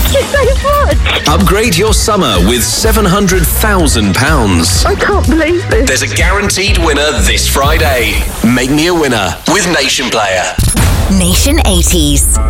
Thank you so much. Upgrade your summer with £700,000. I can't believe this. There's a guaranteed winner this Friday. Make me a winner with Nation Player. Nation 80s.